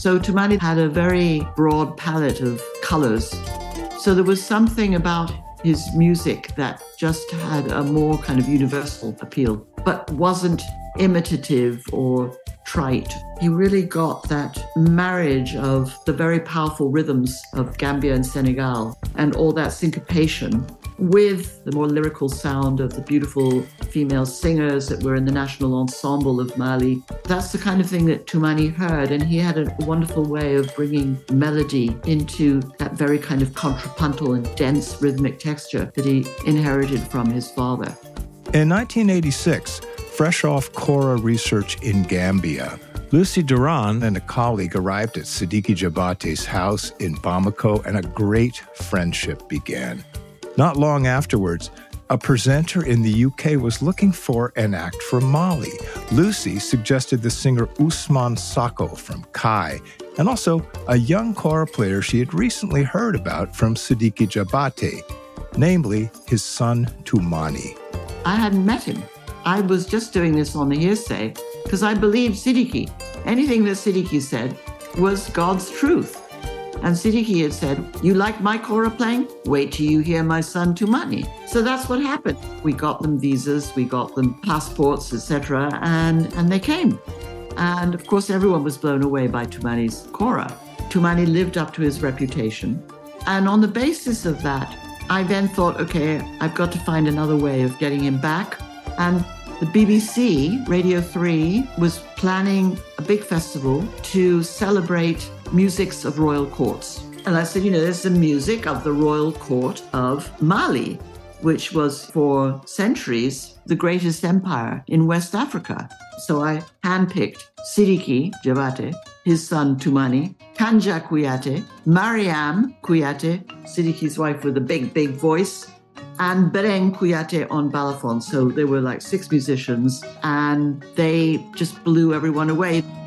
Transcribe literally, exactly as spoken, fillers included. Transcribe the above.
So Toumani had a very broad palette of colors. So there was something about his music that just had a more kind of universal appeal, but wasn't imitative or trite. He really got that marriage of the very powerful rhythms of Gambia and Senegal and all that syncopation with the more lyrical sound of the beautiful female singers that were in the national ensemble of Mali. That's the kind of thing that Toumani heard, and he had a wonderful way of bringing melody into that very kind of contrapuntal and dense rhythmic texture that he inherited from his father. In nineteen eighty-six, fresh off Kora research in Gambia, Lucy Duran and a colleague arrived at Sidiki Diabaté's house in Bamako, and a great friendship began. Not long afterwards, a presenter in the U K was looking for an act from Mali. Lucy suggested the singer Ousmane Sako from Kai, and also a young kora player she had recently heard about from Sidiki Diabaté, namely his son Toumani. I hadn't met him. I was just doing this on the hearsay because I believed Sidiki. Anything that Sidiki said was God's truth. And Sidiki had said, you like my kora playing? Wait till you hear my son Toumani. So that's what happened. We got them visas, we got them passports, et cetera, and, and they came. And of course, everyone was blown away by Toumani's kora. Toumani lived up to his reputation. And on the basis of that, I then thought, okay, I've got to find another way of getting him back. And the B B C, Radio three, was planning a big festival to celebrate musics of royal courts. And I said, you know, there's the music of the royal court of Mali, which was for centuries the greatest empire in West Africa. So I handpicked Sidiki Diabaté, his son Toumani, Kanja Kouyaté, Mariam Kouyaté, Sidiki's wife with a big, big voice, and Bereng Kouyaté on balafon. So they were like six musicians, and they just blew everyone away.